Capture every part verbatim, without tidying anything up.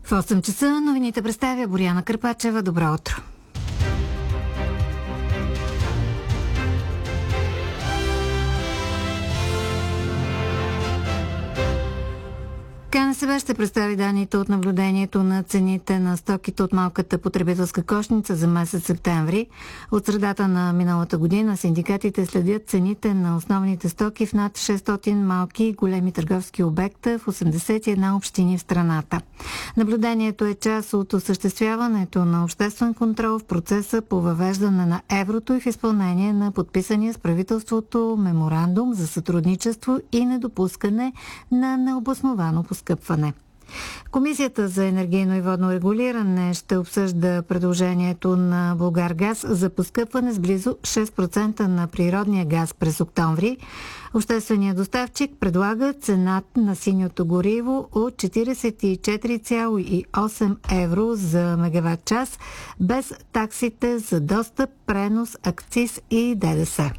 В осем часа новините представя Боряна Кърпачева. Добро утро! КНСБ ще представи данните от наблюдението на цените на стоките от малката потребителска кошница за месец септември. От средата на миналата година синдикатите следят цените на основните стоки в над шестстотин малки и големи търговски обекта в осемдесет и една общини в страната. Наблюдението е част от осъществяването на обществен контрол в процеса по въвеждане на еврото и в изпълнение на подписания с правителството меморандум за сътрудничество и недопускане на необосновано поскъпване. Комисията за енергийно и водно регулиране ще обсъжда предложението на Булгаргаз за поскъпване с близо шест процента на природния газ през октомври. Общественият доставчик предлага цената на синьото гориво от четиридесет и четири цяло и осем евро за мегаватт час, без таксите за достъп, пренос, акциз и ДДС.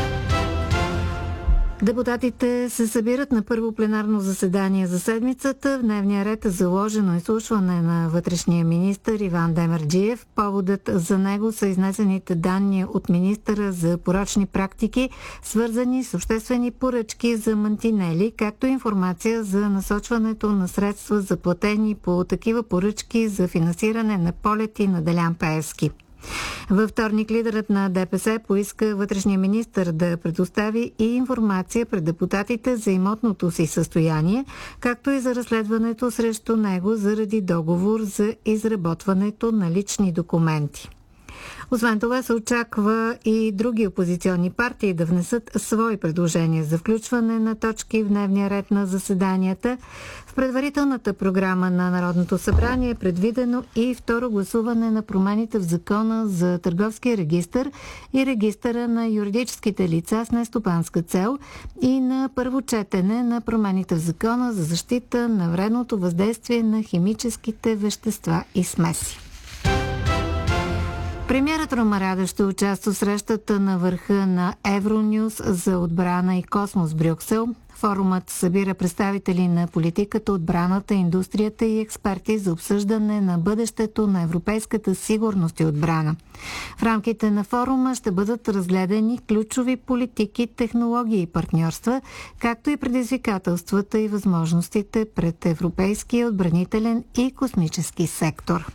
Депутатите се събират на първо пленарно заседание за седмицата. В дневния ред е заложено изслушване на вътрешния министър Иван Демерджиев. Поводът за него са изнесените данни от министъра за порочни практики, свързани с обществени поръчки за мантинели, както и информация за насочването на средства заплатени по такива поръчки за финансиране на полети на Делян Пеевски. Във вторник лидерът на ДПС поиска вътрешния министър да предостави и информация пред депутатите за имотното си състояние, както и за разследването срещу него заради договор за изработването на лични документи. Освен това се очаква и други опозиционни партии да внесат свои предложения за включване на точки в дневния ред на заседанията. В предварителната програма на Народното събрание е предвидено и второ гласуване на промените в Закона за търговския регистър и регистъра на юридическите лица с нестопанска цел и на първо четене на промените в Закона за защита на вредното въздействие на химическите вещества и смеси. Премиерът Румен Радев ще участва в срещата на върха на Евронюс за отбрана и космос в Брюксел. Форумът събира представители на политиката, отбраната, индустрията и експерти за обсъждане на бъдещето на европейската сигурност и отбрана. В рамките на форума ще бъдат разгледани ключови политики, технологии и партньорства, както и предизвикателствата и възможностите пред европейския отбранителен и космически сектор.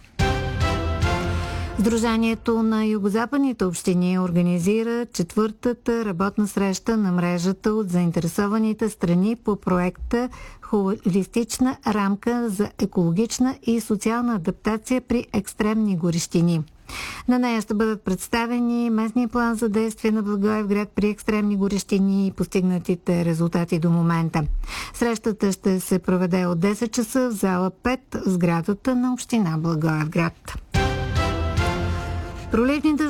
Сдружението на югозападните общини организира четвъртата работна среща на мрежата от заинтересованите страни по проекта "Холистична рамка за екологична и социална адаптация при екстремни горещини". На нея ще бъдат представени местния план за действие на Благоевград при екстремни горещини и постигнатите резултати до момента. Срещата ще се проведе от десет часа в зала пет в сградата на община Благоевград. Проливните